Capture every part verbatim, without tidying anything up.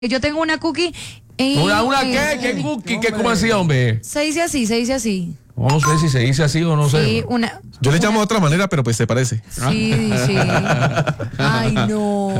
Yo tengo una cookie. Y, ¿Una, una eh, qué? ¿Qué cookie? ¿Qué, ¿Cómo así, hombre? Se dice así, se dice así. No sé si se dice así o no sé. Sí, una. Yo le llamo de otra manera, pero pues se parece. Sí, sí. Ay, no.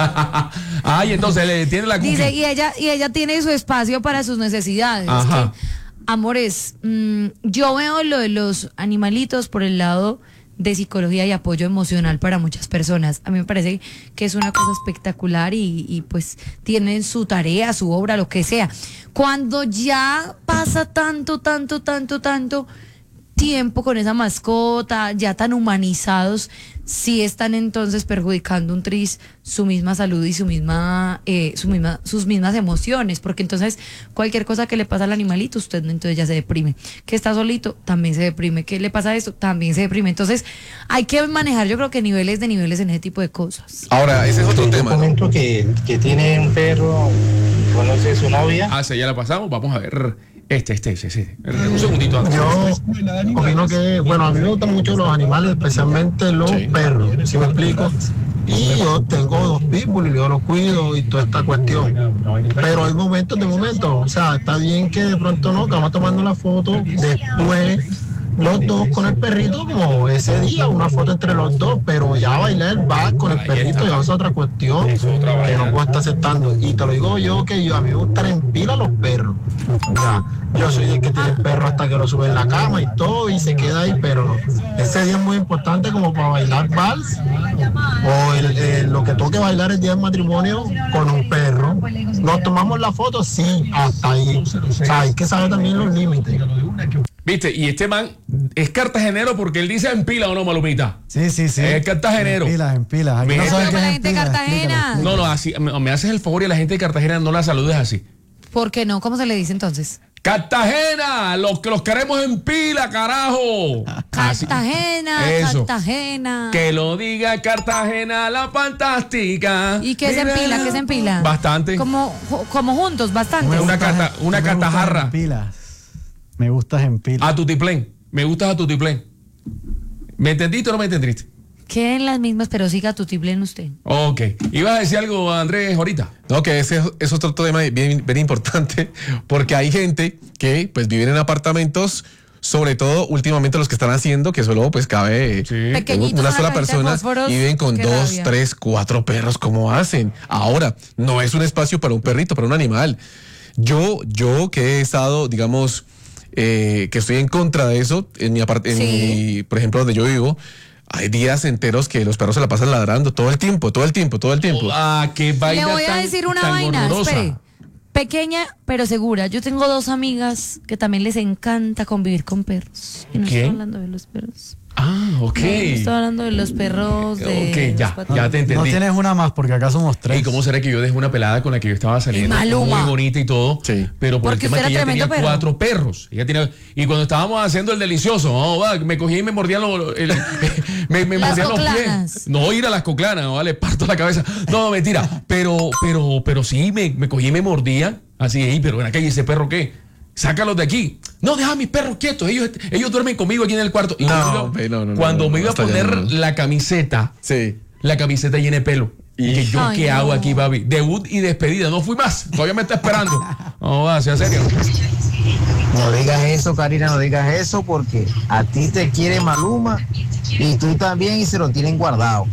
Ay, entonces le tiene la cookie. Dice, y ella, y ella tiene su espacio para sus necesidades. Ajá. Que, amores, mmm, yo veo lo de los animalitos por el lado de psicología y apoyo emocional para muchas personas. A mí me parece que es una cosa espectacular y, y pues tienen su tarea, su obra, lo que sea. Cuando ya pasa tanto, tanto, tanto, tanto tiempo con esa mascota, ya tan humanizados, sí están entonces perjudicando un tris su misma salud y su misma, eh, su misma, sus mismas emociones, porque entonces cualquier cosa que le pasa al animalito, usted entonces ya se deprime. Que está solito, también se deprime. Que le pasa esto, también se deprime. Entonces hay que manejar, yo creo que niveles de niveles en ese tipo de cosas. Ahora, ese es otro Yo tema, ¿no? comento que, que tiene un perro, conoce su novia. Ah, sí, ya la pasamos. Vamos a ver. Este, este, este, este. Un segundito antes. Yo opino que, bueno, a mí me gustan mucho los animales, especialmente los Sí. perros, si me explico. Y yo tengo dos pitbull y yo los cuido y toda esta cuestión. Pero hay momentos de momentos, o sea, está bien que de pronto no, que vamos tomando la foto, después los dos con el perrito, como ese día, una foto entre los dos, pero ya bailar va con el perrito, ya es otra cuestión que no puedo estar aceptando. Y te lo digo yo, que yo a mí me gustan en pila los perros. O sea, yo soy el que tiene el perro hasta que lo sube en la cama y todo y se queda ahí, pero ese día es muy importante como para bailar vals o el, el- lo que toque bailar el día del matrimonio con un perro. Nos tomamos la foto, sí, hasta ahí. O sea, hay que saber también los límites. ¿Viste? Y este man es cartagenero porque él dice en pila o no, Malumita. Sí, sí, sí. Es cartagenero. En pilas, en pilas. Aquí Mira, no saben pero qué la es en gente de pilas, Cartagena. explícalo, No, no, así, me, me haces el favor y a la gente de Cartagena no la saludes así. ¿Por qué no? ¿Cómo se le dice entonces? ¡Cartagena! Los que los queremos en pila, carajo. Así. Cartagena, Eso. Cartagena. Que lo diga Cartagena la fantástica. ¿Y qué es en Mira. pila? ¿Qué es en pila? Bastante. Como, como juntos, bastante. Me Una gustas- cata- una me gustas catajarra. en pilas. Me gustas en pilas. A tutiplén. Me gustas a tutiplén. ¿Me entendiste o no me entendiste? Queden las mismas, pero siga tutiplén usted. Ok. ¿Ibas a decir algo, Andrés, ahorita? No, que ese es otro tema bien, bien importante, porque hay gente que pues viven en apartamentos, sobre todo últimamente los que están haciendo, que solo pues cabe Sí. Pequeñitos, una sola una cajita de persona fósforos, y viven con qué dos, rabia. tres, cuatro perros. ¿Cómo hacen? Ahora, no es un espacio para un perrito, para un animal. Yo, yo que he estado, digamos, eh, que estoy en contra de eso, en mi apart- en Sí. mi, por ejemplo, donde yo vivo, hay días enteros que los perros se la pasan ladrando todo el tiempo, todo el tiempo, todo el tiempo. Ah, qué vaina Le voy a tan- decir una tan vaina, horrorosa. espere. Pequeña, pero segura. Yo tengo dos amigas que también les encanta convivir con perros. Y no ¿Qué? estoy hablando de los perros. Ah, ok. No, estoy hablando de los perros. De Ok, ya, los patitos. ya te entendí. No tienes una más porque acá somos tres. ¿Y cómo será que yo dejé una pelada con la que yo estaba saliendo? Y Maluma. Muy bonita y todo. Sí. Pero por Porque el tema usted que era ella tenía tremendo perro. cuatro perros. Ella tenía, y cuando estábamos haciendo el delicioso, no, va, me cogía y me mordían los, el- me, me Las mordían los coclanas. pies. No, ir a las coclanas, no, vale, parto la cabeza. No, mentira. Pero, pero, pero sí, me, me cogía y me mordían. Así, "Ey, pero ven acá, ¿y ese perro qué? Sácalos de aquí. No, deja a mis perros quietos. Ellos, ellos duermen conmigo aquí en el cuarto. Y No, cuando- hombre, no, no, no, cuando no, me no, iba a hasta allá poner no. la camiseta, Sí. la camiseta llena de pelo. Y que yo, Ay, ¿qué no. hago aquí, papi? Debut y despedida. No fui más. Todavía me está esperando. No, va, sea serio. No digas eso, Karina, no digas eso porque a ti te quiere Maluma y tú también y se lo tienen guardado.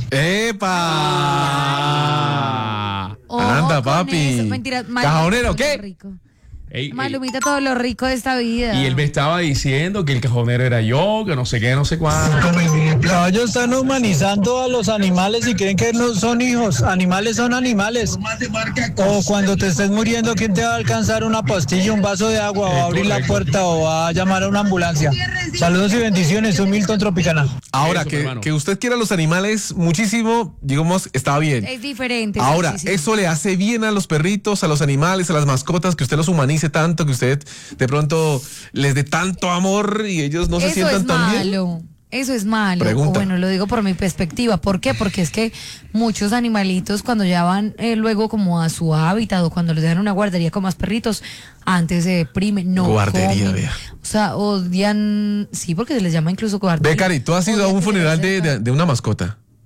¡Epa! Ojo Anda, con papi. eso. Mentira, Malumita, ¿Cajonero todo lo qué? rico. Ey, ey. Malumita, todo lo rico de esta vida. Y él me estaba diciendo que el cajonero era yo, que no sé qué, no sé cuánto. No, ellos están humanizando a los animales y creen que no son hijos. Animales son animales. O cuando te estés muriendo, ¿quién te va a alcanzar una pastilla, un vaso de agua, o a abrir la puerta, o va a llamar a una ambulancia? Saludos y bendiciones, soy Milton Tropicana. Ahora, Eso, que, hermano. que usted quiera los animales muchísimo, digamos, está bien. Es diferente. sí, Ahora, sí, sí. eso le hace bien a los perritos, a los animales, a las mascotas, que usted los humanice tanto, que usted de pronto les dé tanto amor y ellos no se Eso sientan es tan bien. malo. Eso es malo. Pregunta. O bueno, lo digo por mi perspectiva. ¿Por qué? Porque es que muchos animalitos cuando ya van eh, luego como a su hábitat o cuando les dejan una guardería con más perritos, antes se deprimen, no Guardería, comen. vea. O sea, odian, sí, porque se les llama incluso guardería. Ve, Cari, ¿tú has ido a Odian un tener funeral de, cerca. de, de una mascota?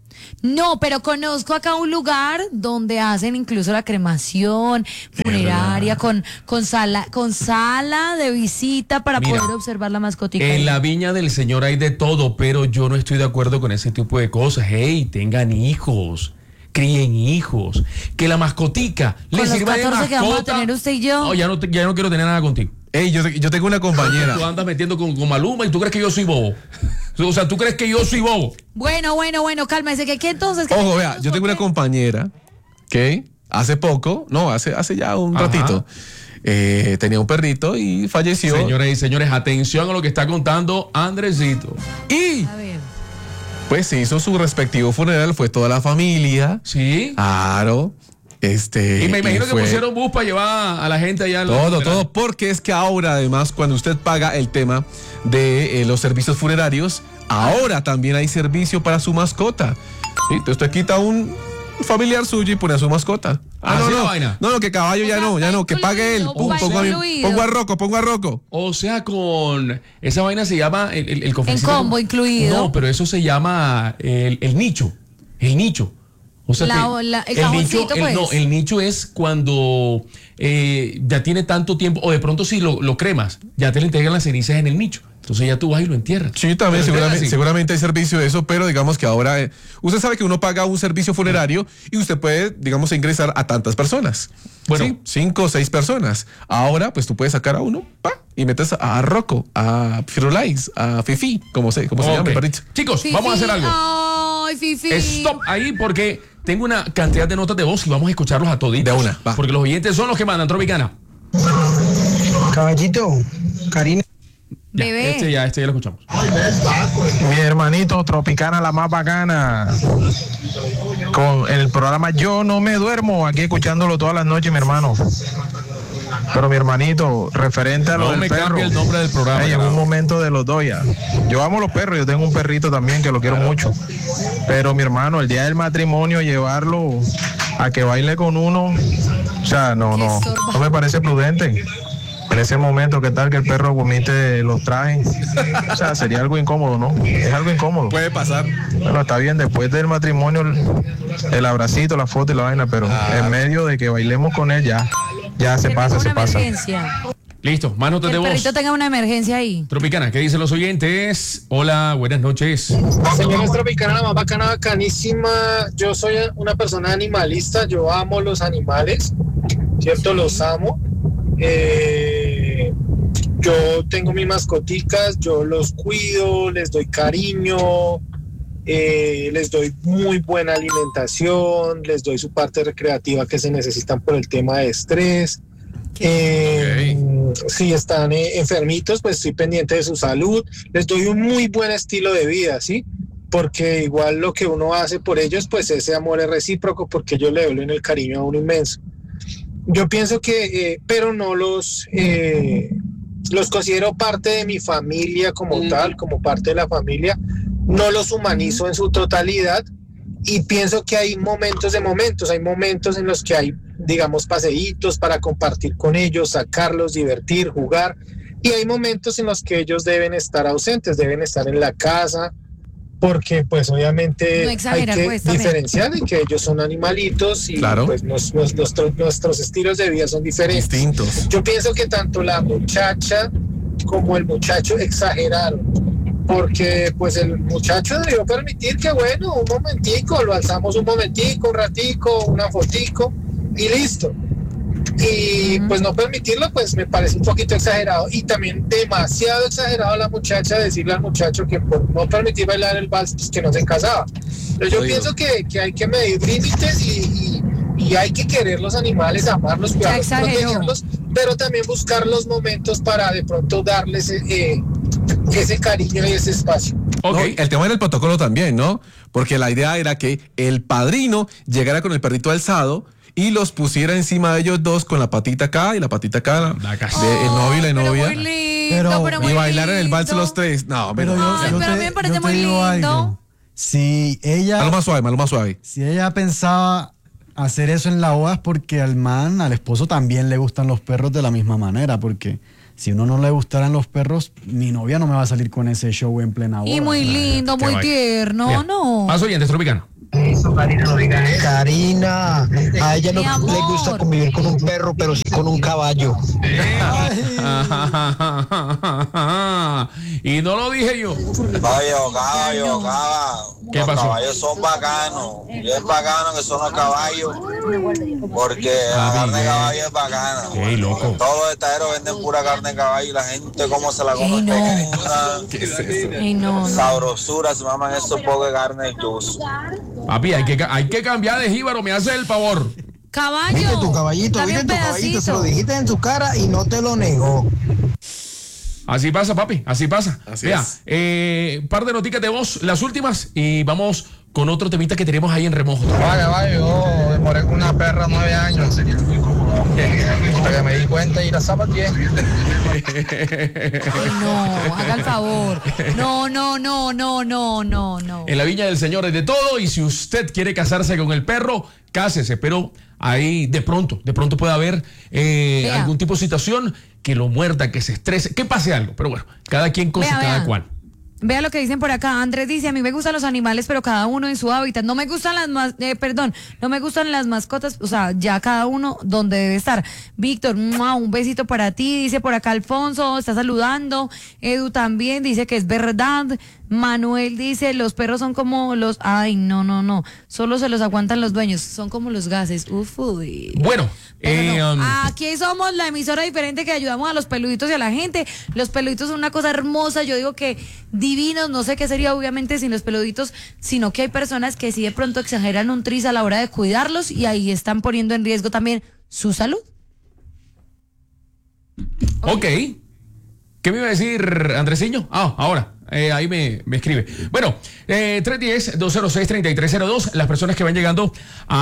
No, pero conozco acá un lugar donde hacen incluso la cremación funeraria con, con sala, con sala de visita para Mira, poder observar la mascotica. En la viña del Señor hay de todo, pero yo no estoy de acuerdo con ese tipo de cosas. Hey, tengan hijos, críen hijos, que la mascotica Con les los sirva de catorce que vamos a mascota. tener usted y yo. No, ya no, te- ya no quiero tener nada contigo. Ey, yo, yo tengo una compañera. Tú andas metiendo con, con Maluma y tú crees que yo soy bobo. O sea, tú crees que yo soy bobo. Bueno, bueno, bueno, cálmese, que aquí entonces... que Ojo, vea, tenemos yo tengo una porque- compañera que hace poco, no, hace, hace ya un Ajá. ratito, eh, tenía un perrito y falleció. Señoras y señores, atención a lo que está contando Andresito. Y A ver. pues se hizo su respectivo funeral, fue toda la familia. Sí. Claro. Este, Y me imagino que fue pusieron bus para llevar a la gente allá. a los todo, funerales. todo, porque es que ahora además cuando usted paga el tema de eh, los servicios funerarios, ahora también hay servicio para su mascota. ¿Sí? Entonces usted quita un familiar suyo y pone a su mascota. Ah, Así no, la no, vaina. no, no, que caballo O ya sea, no, ya va no, que pague él. incluido, Pum, va pongo, a mi- incluido. pongo a Rocco, pongo a Rocco. O sea, con esa vaina se llama el, el, el cofrecito. En combo incluido. No, pero eso se llama el, el nicho. El nicho. O sea, La- que la- el nicho, cajoncito, el- pues. no, el nicho es cuando eh, ya tiene tanto tiempo, o de pronto si lo, lo cremas, ya te le entregan las cenizas en el nicho. Entonces ya tú vas y lo entierras. Sí, también Pero seguramente, así. seguramente hay servicio de eso, pero digamos que ahora eh, usted sabe que uno paga un servicio funerario y usted puede, digamos, ingresar a tantas personas. Bueno. Sí, cinco o seis personas. Ahora, pues tú puedes sacar a uno, pa, y metes a Rocco, a Firulais, a Fifi, como se, como se Ok. llama, el perrito. Chicos, Fifi, vamos a hacer algo. Ay, Fifi. Stop ahí porque tengo una cantidad de notas de voz y vamos a escucharlos a toditos. De una, va. Porque los oyentes son los que mandan, Tropicana. Caballito, Karina. Ya, Bebé. Este ya, este ya lo escuchamos. Mi hermanito Tropicana, la más bacana. Con el programa Yo No Me Duermo, aquí escuchándolo todas las noches, mi hermano. Pero mi hermanito, referente a lo No del me perro. cambie el nombre del programa, Ey, en un carajo. momento de los dos ya. Yo amo los perros, yo tengo un perrito también que lo quiero mucho. Pero mi hermano, el día del matrimonio, llevarlo a que baile con uno, o sea, no, no, no me parece prudente. En ese momento, ¿qué tal que el perro vomite los trajes? O sea, sería algo incómodo, ¿no? Es algo incómodo. Puede pasar. Bueno, está bien, después del matrimonio, el, el abracito, la foto y la vaina, pero en medio de que bailemos con él, ya, ya se Que pasa, tenga se una pasa. emergencia. Listo, más Que notas de el voz. perrito tenga una emergencia ahí. Tropicana, ¿qué dicen los oyentes? Hola, buenas noches. Señores Tropicana, la más bacana, bacanísima. Yo soy una persona animalista, yo amo los animales, ¿cierto? Los amo. Eh, yo tengo mis mascoticas, yo los cuido, les doy cariño, eh, les doy muy buena alimentación, les doy su parte recreativa que se necesitan por el tema de estrés. Eh, Si están eh, enfermitos, pues estoy pendiente de su salud, les doy un muy buen estilo de vida, ¿sí? Porque igual lo que uno hace por ellos, pues ese amor es recíproco porque ellos le devuelven el cariño a uno inmenso. Yo pienso que, eh, pero no los, eh, los considero parte de mi familia como tal, como parte de la familia, no los humanizo en su totalidad y pienso que hay momentos de momentos, hay momentos en los que hay, digamos, paseitos para compartir con ellos, sacarlos, divertir, jugar, y hay momentos en los que ellos deben estar ausentes, deben estar en la casa, porque pues obviamente No hay exagerar, que pues, también. diferenciar de que ellos son animalitos y Claro. pues nos- nos- nuestros, nuestros estilos de vida son diferentes. Distintos. Yo pienso que tanto la muchacha como el muchacho exageraron, porque pues el muchacho debió permitir que bueno, un momentico, lo alzamos un momentico, un ratico, una fotico y listo. Y pues no permitirlo, pues me parece un poquito exagerado y también demasiado exagerado la muchacha decirle al muchacho que por no permitir bailar el vals, pues que no se casaba. Pero yo Oigo. pienso que, que hay que medir límites y, y, y hay que querer los animales, amarlos, cuidarlos, exageró. protegerlos, pero también buscar los momentos para de pronto darles eh, ese cariño y ese espacio. Ok. No, el tema era el protocolo también, ¿no? Porque la idea era que el padrino llegara con el perrito alzado y los pusiera encima de ellos dos con la patita acá y la patita acá, La casa. de el novio y la Pero novia, muy lindo, Pero- pero y muy bailaran el vals lindo. los tres. No, Pero pero, yo, Ay, yo pero a te, mí me parece yo te muy digo lindo. algo. Si ella, Malo más suave, malo más suave. si ella pensaba hacer eso en la boda es porque al man, al esposo también le gustan los perros de la misma manera, porque si uno no le gustaran los perros, mi novia no me va a salir con ese show en plena boda. Y muy lindo, Qué muy vaina. tierno, Bien. no. Más oyentes, Tropicana. Eso, Karina, no digas eso. Karina, a ella no Mi amor. le gusta convivir con un perro, pero sí con un caballo. Y no lo dije yo. Oye, caballo, caballo. ¿Qué Los pasó? caballos son bacanos. Y es bacano que son los caballos. Porque la Ah, carne de bien. caballo es bacana. Ey, loco. Todos los estaderos venden pura carne de caballo y la gente cómo se la come. Ey, no. pequeña. ¿Qué es eso? Ey, no, no. Sabrosura, se maman esos pocos de carne y juice. Papi, hay que, ca- hay que cambiar de jíbaro, me hace el favor. Caballo. Viste tu caballito, dame viste un tu caballito, se lo pedacito. dijiste en su cara y no te lo negó. Así pasa, papi, así pasa. Así Vea, es. eh, par de noticias de voz, las últimas, y vamos con otro temita que tenemos ahí en remojo. Vaya, vaya, yo demoré con una perra nueve años. Hasta que me di cuenta y la zapateé. Ay, no, haga el favor. No, no, no, no, no, no, no. En la viña del Señor es de todo, y si usted quiere casarse con el perro, cásese, pero ahí de pronto, de pronto puede haber eh, Vea. algún tipo de situación que lo muerda, que se estrese, que pase algo, pero bueno, cada quien con Vea, su cada vea. cual. Vea lo que dicen por acá. Andrés dice, a mí me gustan los animales, pero cada uno en su hábitat. No me gustan las mas eh, perdón, no me gustan las mascotas, o sea, ya cada uno donde debe estar. Víctor, ¡mua! Un besito para ti, dice por acá Alfonso, está saludando. Edu también dice que es verdad. Manuel dice, los perros son como los, ay, no, no, no, solo se los aguantan los dueños, son como los gases. Uf, uy. Bueno, Pero eh, no. um, Aquí somos la emisora diferente que ayudamos a los peluditos y a la gente. Los peluditos son una cosa hermosa, yo digo que divinos, no sé qué sería obviamente sin los peluditos, sino que hay personas que sí de pronto exageran un tris a la hora de cuidarlos y ahí están poniendo en riesgo también su salud. ok. ¿Qué me iba a decir, Andresiño? Ah, ahora. Eh, ahí me, me escribe. Bueno, eh, tres uno cero, dos cero seis, tres tres cero dos. Las personas que van llegando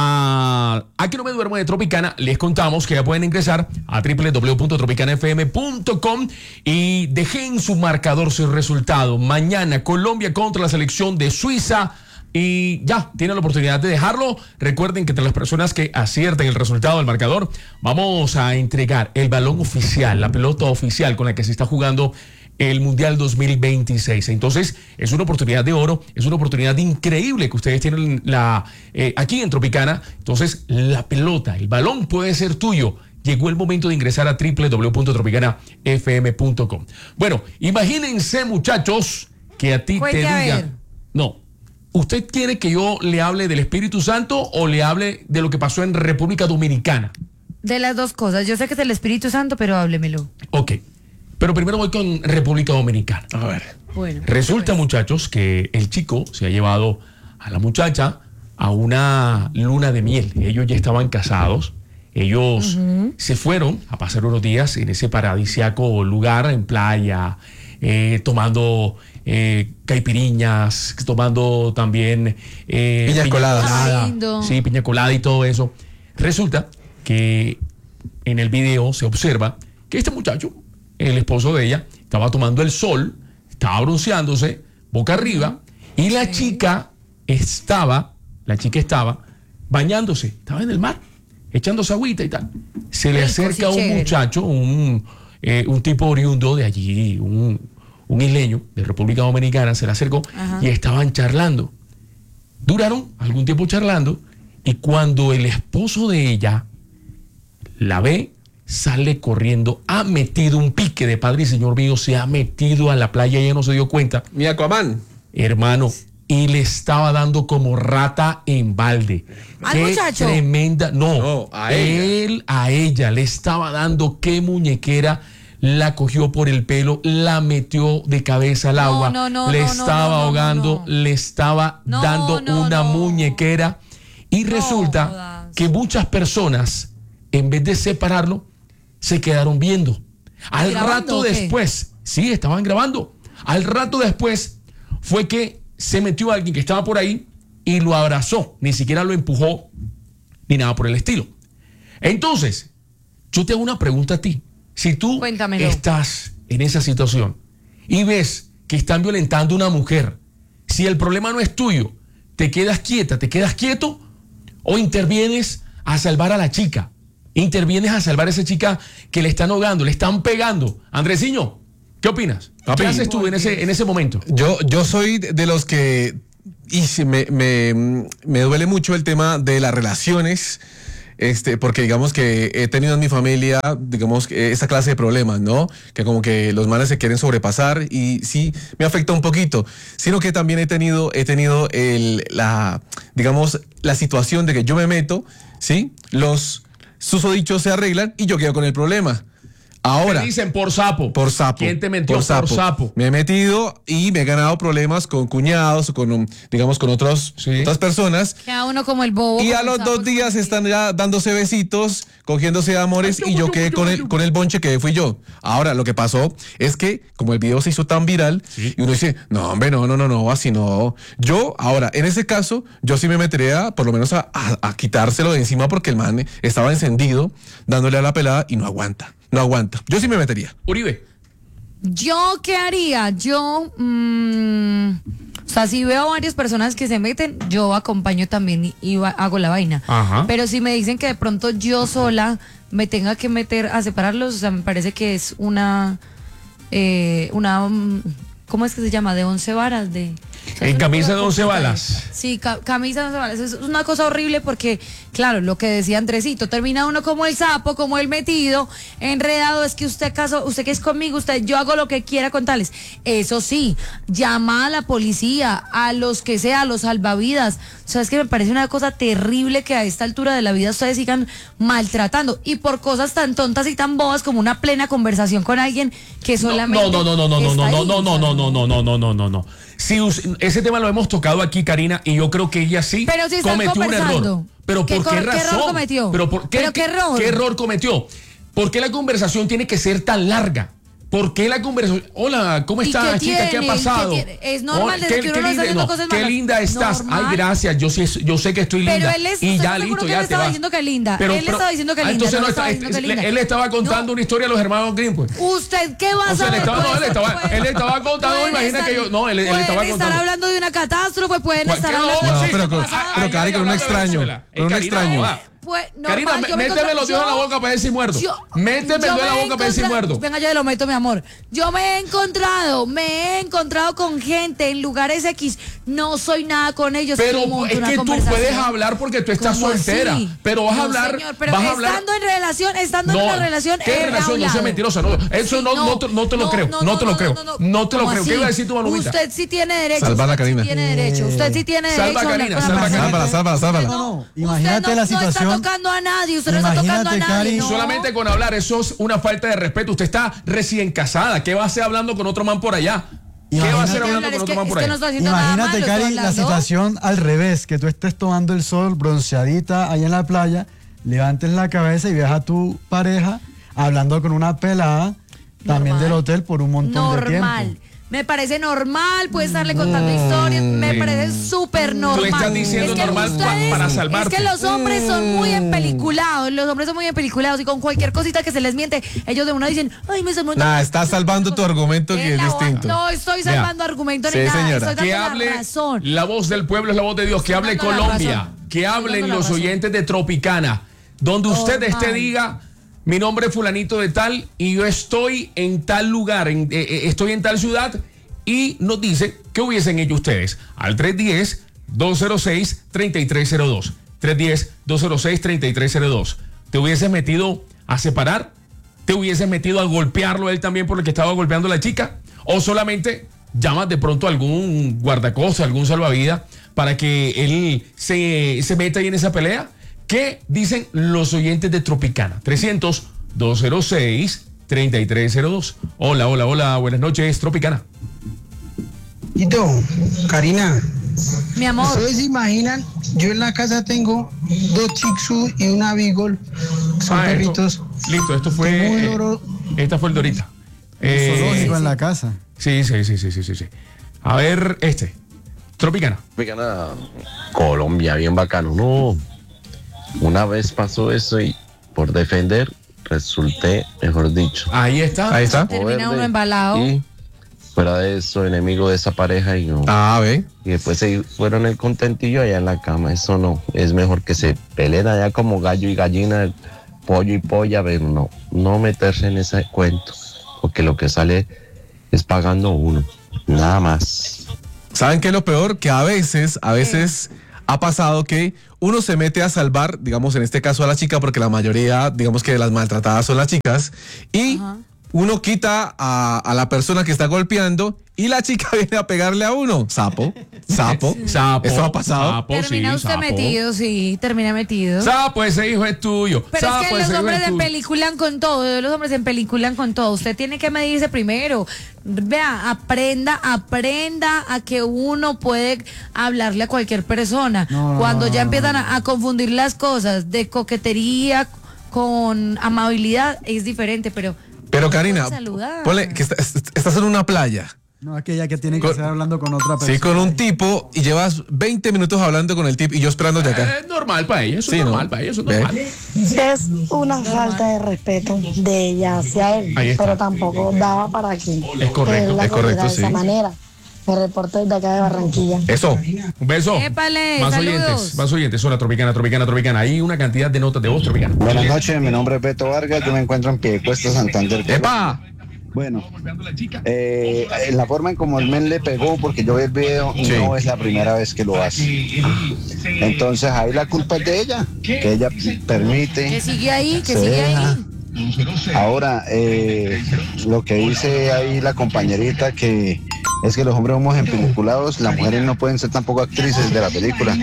a Aquí no me duermo de Tropicana, les contamos que ya pueden ingresar a doble u doble u doble u punto tropicana f m punto com y dejen su marcador, su resultado. Mañana, Colombia contra la selección de Suiza. Y ya, tienen la oportunidad de dejarlo. Recuerden que entre las personas que acierten el resultado del marcador, vamos a entregar el balón oficial, la pelota oficial con la que se está jugando el Mundial dos mil veintiséis. Entonces, es una oportunidad de oro, es una oportunidad increíble que ustedes tienen la, eh, aquí en Tropicana. Entonces, la pelota, el balón puede ser tuyo. Llegó el momento de ingresar a doble u doble u doble u punto tropicana f m punto com. Bueno, imagínense, muchachos, que a ti Cuente te a diga... ver. No. ¿Usted quiere que yo le hable del Espíritu Santo o le hable de lo que pasó en República Dominicana? De las dos cosas, yo sé que es el Espíritu Santo, pero háblemelo. Ok. Pero primero voy con República Dominicana. A ver. Bueno. Resulta, muchachos, que el chico se ha llevado a la muchacha a una luna de miel. Ellos ya estaban casados. Ellos uh-huh. se fueron a pasar unos días en ese paradisiaco lugar, en playa, eh, tomando eh, caipiriñas, tomando también eh, piña colada. Ay, lindo. Sí, piña colada y todo eso. Resulta que en el video se observa que este muchacho, el esposo de ella, estaba tomando el sol, estaba bronceándose, boca arriba, y la sí. chica estaba, la chica estaba bañándose, estaba en el mar, echándose agüita y tal. Se le Rico, acerca sí, un chévere. muchacho, un, eh, un tipo oriundo de allí, un, un isleño de República Dominicana, se le acercó Ajá. y estaban charlando. Duraron algún tiempo charlando, y cuando el esposo de ella la ve, sale corriendo, ha metido un pique de Padre y Señor mío, se ha metido a la playa y ella no se dio cuenta. Mi Aquaman. Hermano, y le estaba dando como rata en balde. ¿Al Qué muchacho? tremenda. No, No, a ella. él a ella le estaba dando qué muñequera. La cogió por el pelo, la metió de cabeza al No, agua, no, no, le no, no, estaba no, no, ahogando, no. le estaba No, dando no, una no. muñequera. Y No resulta jodas. que muchas personas, en vez de separarlo, se quedaron viendo. Al ¿Grabando rato o qué? después, sí, estaban grabando. Al rato después fue que se metió alguien que estaba por ahí y lo abrazó. Ni siquiera lo empujó ni nada por el estilo. Entonces, yo te hago una pregunta a ti. Si tú Cuéntamelo. estás en esa situación y ves que están violentando a una mujer, si el problema no es tuyo, ¿te quedas quieta, te quedas quieto o intervienes a salvar a la chica? Intervienes a salvar a esa chica que le están ahogando, le están pegando. Andresiño, ¿qué opinas? Papi, ¿Qué haces tú en ese, en ese momento? Yo, yo soy de los que y sí, me, me, me duele mucho el tema de las relaciones. Este, porque digamos que he tenido en mi familia, digamos, esa clase de problemas, ¿no? Que como que los manes se quieren sobrepasar y sí, me afecta un poquito. Sino que también he tenido, he tenido el, la, digamos, la situación de que yo me meto, ¿sí? Los susodichos se arreglan y yo quedo con el problema. Ahora. Te dicen por sapo. Por sapo. ¿Quién te metió por sapo? Por sapo. Me he metido y me he ganado problemas con cuñados, con, digamos, con otros, sí. otras personas. Queda uno como el bobo. Y a los dos días están ya dándose besitos, cogiéndose de amores, y yo quedé con el, con el bonche que fui yo. Ahora, lo que pasó es que, como el video se hizo tan viral, sí. y uno dice, no, hombre, no, no, no, no, así no. Yo, ahora, en ese caso, yo sí me metería, por lo menos, a, a, a quitárselo de encima, porque el man estaba encendido, dándole a la pelada, y no aguanta. No aguanta. Yo sí me metería. Uribe. ¿Yo qué haría? Yo, mmm, o sea, si veo varias personas que se meten, yo acompaño también y, y va, hago la vaina. Ajá. Pero si me dicen que de pronto yo sola me tenga que meter a separarlos, o sea, me parece que es una, eh, una, ¿cómo es que se llama? De once varas, de... En camisa de once balas. Sí, ca camisa de once balas. Es una cosa horrible porque, claro, lo que decía Andresito, termina uno como el sapo, como el metido, enredado. Es que usted caso, usted que es conmigo, usted, yo hago lo que quiera con tales. Eso sí, llama a la policía, a los que sea, a los salvavidas. O sea, es que me parece una cosa terrible que a esta altura de la vida ustedes sigan maltratando. Y por cosas tan tontas y tan bobas como una plena conversación con alguien que solamente. No, no, no, no, no, no, no, no, no, no, no, no, no, no, no, no, no. Sí, ese tema lo hemos tocado aquí, Karina, y yo creo que ella sí Pero si cometió un error. Pero ¿Qué, ¿por qué, qué razón? error cometió? Pero, por, ¿qué, ¿Pero qué error? ¿Qué error cometió? ¿Por qué la conversación tiene que ser tan larga? ¿Por qué la conversación? Hola, ¿cómo estás, chica? ¿Qué ha pasado? ¿Qué es normal oh, desde qué, que uno qué no está haciendo no, cosas qué malas. linda estás. Normal. Ay, gracias. Yo sí, yo sé que estoy linda. Pero él es, y ya listo, listo, que ya él te estaba vas. diciendo que linda. Pero, él pero, estaba diciendo que linda. Entonces no no estaba está, diciendo que linda. él estaba contando no. una historia a los hermanos Green, pues. ¿Usted qué va a o sea, saber? Él estaba, no, él estaba, él estaba contando, imagina estar, que yo, no, él, él estaba pueden contando. estar hablando de una catástrofe, pueden estar hablando no, de pero con, pero Cari, con un extraño, con un extraño. Pues, normal, Karina, méteme los dedos en la boca para decir muerto. Yo, méteme los dedos en la boca para decir muerto. Venga, yo lo meto, mi amor. Yo me he encontrado, me he encontrado con gente en lugares X. No soy nada con ellos. Pero es que tú puedes hablar porque tú estás soltera. Así? Pero vas no, a hablar. Señor, pero vas a estando hablar... en relación, estando no, en una relación. ¿Qué relación? No sea mentirosa. No, eso sí, no, no, no, te, no te lo no, creo. No, no, no te lo no, creo. No, no, no te lo creo. así? ¿Qué iba a decir tu Malumita? Usted sí tiene derecho. Salva la usted Karina. sí tiene derecho. Usted sí tiene Salva derecho. Karina, salva Karina. Sálvala, sálvala, sálvala. No, no, imagínate usted no, la situación. No está tocando a nadie. Usted no está tocando a nadie. Cari, no. Solamente con hablar, eso es una falta de respeto. Usted está recién casada. ¿Qué va a hacer hablando con otro man por allá? ¿Qué Imagínate, va a hacer hablando es con que, otro man por es allá? que no estoy nada Imagínate, malo, Cari, estoy la hablando. situación al revés, que tú estés tomando el sol, bronceadita ahí en la playa, levantes la cabeza y veas a tu pareja hablando con una pelada, también Normal. del hotel por un montón de tiempo. Normal. Me parece normal, puedes estarle contando historias, me parece súper normal. Tú estás diciendo Es que normal ustedes- para salvarte. Es que los hombres son muy empeliculados, los hombres son muy empeliculados y con cualquier cosita que se les miente, ellos de una dicen, ay, me salvó. Nah, estás salvando tu argumento que En es la- distinto. No estoy salvando argumento ni Sí, nada, señora. estoy dando Que la hable razón. la voz del pueblo es la voz de Dios. Que Estoy hable dando la Colombia. razón. Que Estoy hablen dando la los razón. oyentes de Tropicana. Donde usted Normal. esté diga, mi nombre es fulanito de tal y yo estoy en tal lugar, en, eh, eh, estoy en tal ciudad, y nos dice qué hubiesen hecho ustedes al tres uno cero, dos cero seis, tres tres cero dos. tres uno cero, dos cero seis, tres tres cero dos. ¿Te hubieses metido a separar? ¿Te hubieses metido a golpearlo a él también por el que estaba golpeando a la chica? ¿O solamente llamas de pronto a algún guardacosta, algún salvavidas para que él se, se meta ahí en esa pelea? ¿Qué dicen los oyentes de Tropicana? trescientos, dos cero seis, tres tres cero dos. Hola, hola, hola, buenas noches, Tropicana. Tito, Karina, Mi amor. ¿ustedes se imaginan? Yo en la casa tengo dos Shih Tzu y una Beagle. Son Ah, perritos. Esto, listo, esto fue. Tengo un eh, loro. esta fue el Dorita. Eh, zoológico Eh, en la casa. sí, sí, sí, sí, sí, sí, sí. A ver, este. Tropicana. Tropicana, Colombia, bien bacano. No, una vez pasó eso y por defender resulté, mejor dicho. Ahí está. Ahí está. Termina uno embalado. Y fuera de eso, enemigo de esa pareja y no. Ah, ve. Y después se fueron el contentillo allá en la cama. Eso no, es mejor que se peleen allá como gallo y gallina, pollo y polla, pero no, no meterse en ese cuento, porque lo que sale es pagando uno, nada más. ¿Saben qué es lo peor? Que a veces, a veces ha pasado que uno se mete a salvar, digamos en este caso a la chica, porque la mayoría, digamos que de las maltratadas son las chicas, y Ajá. uno quita a, a la persona que está golpeando y la chica viene a pegarle a uno. Sapo, sapo, sapo. Eso ha pasado. Sapo, termina sí, usted sapo. metido, sí, termina metido. Sapo, ese hijo es tuyo. Pero Sapo, es que los ese hijo hombres es se tuyo. peliculan con todo, los hombres se peliculan con todo. Usted tiene que medirse primero. Vea, aprenda, aprenda a que uno puede hablarle a cualquier persona. No, Cuando no, ya no, empiezan no. A, a confundir las cosas de coquetería con amabilidad, es diferente, pero... Pero Karina, saludar. ponle que está- estás en una playa. No, es que ya que tiene que Con- estar hablando con otra persona. Sí, con un tipo y llevas veinte minutos hablando con el tipo y yo esperando de acá. Es normal para ella, eso Sí, es ¿no? normal para ella, eso es Ve. normal. Es una falta de respeto de ella hacia él, Ahí está. pero tampoco daba para que Es correcto, él la es correcto, cogiera de sí. esa manera. Me reporto desde acá de Barranquilla. Eso. Un beso. Épale, más saludos. oyentes, más oyentes. Hola, Tropicana, Tropicana, Tropicana. Hay una cantidad de notas de voz, Tropicana. Buenas noches, mi nombre es Beto Vargas, yo me encuentro en Piedecuesta, Santander. ¡Epa! Bueno, eh, en la forma en como el men le pegó, porque yo vi el video, Sí. no es la primera vez que lo hace. Entonces ahí la culpa es de ella, que ella permite. Que sigue ahí, que se sigue deja. ahí. Ahora, eh, lo que dice ahí la compañerita, que es que los hombres somos empeliculados, las mujeres no pueden ser tampoco actrices de la película.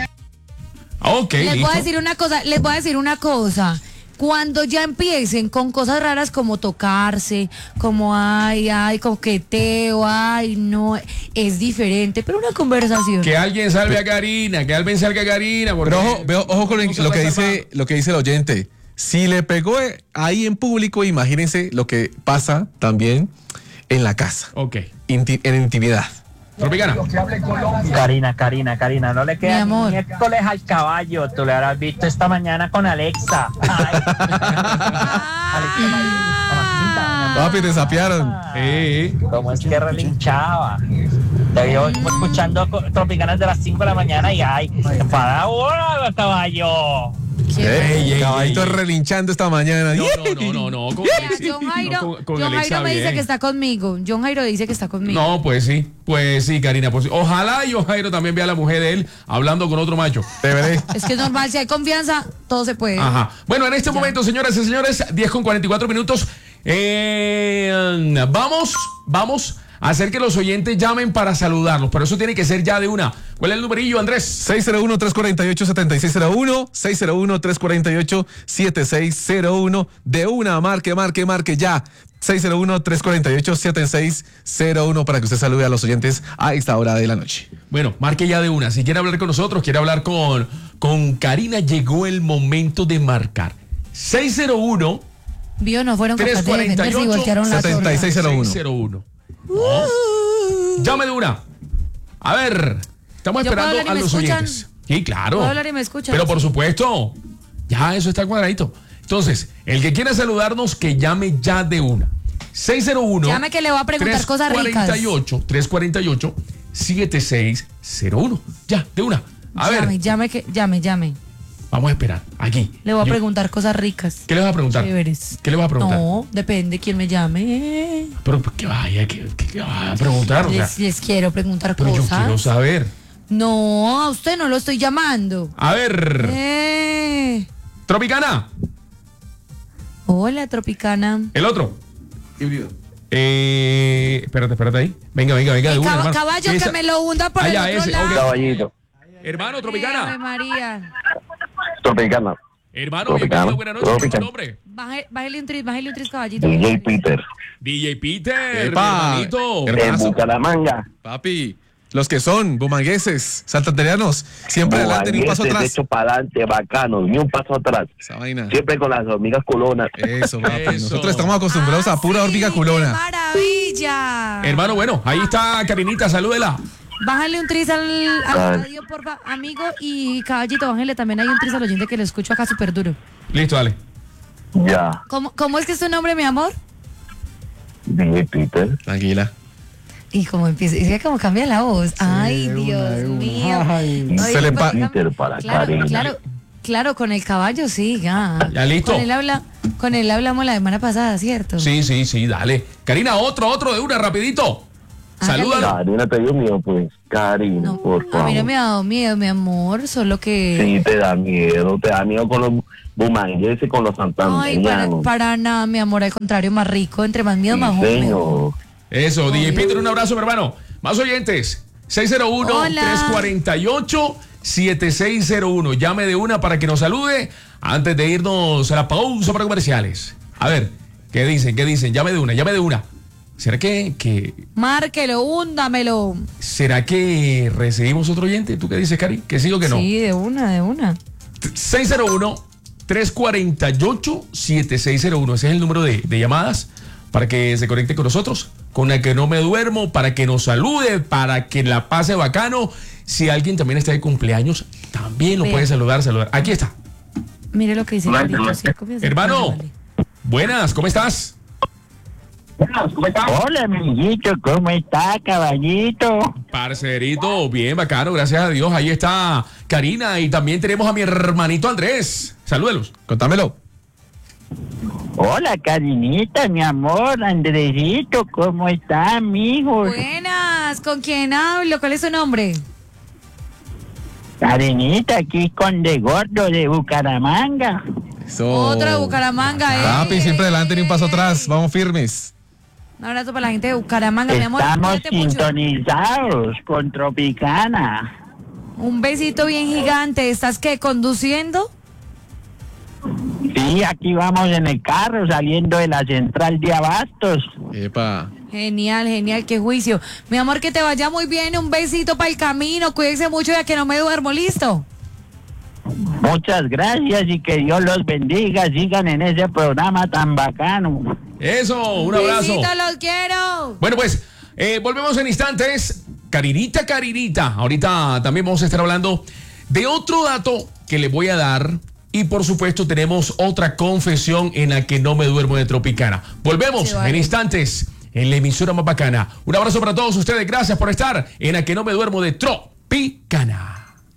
Ok, Les voy listo. a decir una cosa, les voy a decir una cosa. Cuando ya empiecen con cosas raras como tocarse, como ay, ay, coqueteo, ay, no, es diferente, pero una conversación. Que alguien salve a Karina, que alguien salga a Karina. porque Pero ojo, veo, ojo con no se lo va que a dice, lo que dice el oyente. Si le pegó eh, ahí en público, imagínense lo que pasa también en la casa, Ok. inti- en intimidad. Tropicana. Karina, Karina, Karina, no le Mi queda amor. miércoles al caballo. Tú le habrás visto esta mañana con Alexa. Ay. Ah. Papi, te sapearon. Sí. ¿Cómo es que relinchaba? Te vio escuchando co- Tropicanas de las cinco de la mañana y ay, enfadado ahora, caballo. Eh, ey, caballito ey. relinchando esta mañana. No, no, no, no, no. Con Mira, Alexa- John Jairo, no, con- con John Alexa Jairo me dice bien. que está conmigo. John Jairo dice que está conmigo. No, pues sí, pues sí, Karina. Pues sí. Ojalá y Jairo también vea a la mujer de él hablando con otro macho. Te veré. Es que es normal, si hay confianza, todo se puede. Ajá. Bueno, en este momento, señoras y señores, diez con cuarenta y cuatro minutos. Eh, vamos, vamos a hacer que los oyentes llamen para saludarlos. Pero eso tiene que ser ya de una. ¿Cuál es el numerillo, Andrés? seis cero uno, tres cuatro ocho, siete seis cero uno, seis cero uno, tres cuatro ocho, siete seis cero uno. De una, marque, marque, marque ya. seis cero uno, tres cuatro ocho, siete seis cero uno para que usted salude a los oyentes a esta hora de la noche. Bueno, marque ya de una. Si quiere hablar con nosotros, quiere hablar con, con Karina, llegó el momento de marcar. seis cero uno, Vio, no fueron tres capaces de cuatro defenderse y ocho, voltearon la setenta y seis cero uno. seis cero uno. No. Llame de una. A ver, estamos ¿Yo puedo esperando hablar y a me los escuchan? oyentes. Sí, claro. ¿Puedo hablar y me escuchan? Pero por supuesto, ya eso está cuadradito. Entonces, el que quiera saludarnos, que llame ya de una. seis cero uno. Llame que le voy a preguntar cosas ricas. tres cuatro ocho, siete seis cero uno. Ya, de una. A llame, ver, llame, que, llame, llame. vamos a esperar. Aquí. Le voy a Yo- preguntar cosas ricas. ¿Qué le vas a preguntar? Chéveres. ¿Qué le vas a preguntar? No, depende quién me llame. Pero que vaya, que, que, que vaya a preguntar. O sea, Les, les quiero preguntar pero yo cosas. quiero saber. No, a usted no lo estoy llamando. A ver, Eh. Tropicana, Hola, Tropicana. el otro. Eh, espérate, espérate ahí. Venga, venga, venga. De El una, caba- hermano. caballo Esa- que me lo hunda por Allá, el otro ese, lado. ok. Caballito, Hermano, Ave Tropicana. María. Tropicana, Hermano, Tropicana, bienvenido, buenas noches. ¿Cuál es tu Tropicana. nombre? Baje- Bájale un tris, bájale un tris, caballito. D J Peter, D J Peter, mi Epa, hermanito. hermano. en Hermanazo. Bucaramanga. Papi, los que son bumangueses, santandereanos, siempre adelante ni un paso Bumangueses, atrás. hecho para adelante, bacanos, ni un paso atrás. Esa vaina. Siempre con las hormigas culonas. Eso, papi. Eso. Nosotros estamos acostumbrados a pura Ah, hormiga sí, culona. ¡Qué maravilla! Hermano, bueno, ahí está Karinita, salúdela. Bájale un tris al, al Dale. radio, porfa, amigo. Y caballito, bájale también hay un tris al oyente que lo escucho acá súper duro. Listo, dale. Ya, ¿Cómo, ¿Cómo es que es tu nombre, mi amor? D J Peter. Tranquila. Y como empieza, es que como cambia la voz. Ay, de una, Dios de una. mío. Ay. Ay, Se le pues, pa- dígame- Peter para claro, Karina. claro, claro, con el caballo sí, ya. Ya, listo. Con él habla, con él hablamos la semana pasada, ¿cierto? Sí, sí, sí, dale. Karina, otro, otro de una, rapidito. Salúdalo. Karina, te dio miedo, pues. Karina, No, por a mí no favor. me ha dado miedo, mi amor, solo que... Sí, te da miedo. Te da miedo con los bumangueses y con los Ay, para, santandereanos. para nada, mi amor, al contrario, más rico, entre más miedo, Sí, más mejor. señor. Eso, D J Peter, un abrazo, mi hermano. Más oyentes. seis cero uno, tres cuatro ocho, siete seis cero uno. Llame de una para que nos salude antes de irnos a la pausa para comerciales. A ver, ¿qué dicen? ¿Qué dicen? Llame de una, llame de una. ¿Será que, que Márquelo, húndamelo. será que recibimos otro oyente? ¿Tú qué dices, Cari? ¿Que sí o que no? Sí, de una, de una. seis cero uno, tres cuatro ocho, siete seis cero uno. Ese es el número de, de llamadas para que se conecte con nosotros, con la que no me duermo, para que nos salude, para que la pase bacano. Si alguien también está de cumpleaños, también lo Vea. puede saludar, saludar. Aquí está. Mire lo que dice Carito, sí, comienza. Hermano, Vale. buenas, ¿cómo estás? Hola, amiguito, ¿cómo está, caballito? Parcerito, bien bacano, gracias a Dios. Ahí está Karina y también tenemos a mi hermanito Andrés. Salúdelos. Contámelo. Hola, Karinita, mi amor, Andresito, ¿cómo está, amigo? Buenas, ¿con quién hablo? ¿Cuál es su nombre? Karinita, aquí con De Gordo de Bucaramanga. Eso. Otro de Bucaramanga, ¿eh? Papi, siempre adelante ni un paso atrás. Vamos firmes. Un abrazo para la gente de Bucaramanga, mi amor. Estamos Cuídate mucho. sintonizados con Tropicana. Un besito bien gigante. ¿Estás qué, conduciendo? Sí, aquí vamos en el carro saliendo de la central de Abastos. Epa. Genial, genial, qué juicio. Mi amor, que te vaya muy bien. Un besito para el camino. Cuídense mucho ya que no me duermo. ¿Listo? Muchas gracias y que Dios los bendiga. Sigan en ese programa tan bacano. Eso, un abrazo. Besitos, los quiero. Bueno, pues eh, volvemos en instantes. Carinita, Carinita. Ahorita también vamos a estar hablando de otro dato que le voy a dar. Y por supuesto tenemos otra confesión en la que no me duermo de Tropicana. Volvemos Sí, vale. en instantes en la emisora más bacana. Un abrazo para todos ustedes. Gracias por estar en la que no me duermo de Tropicana.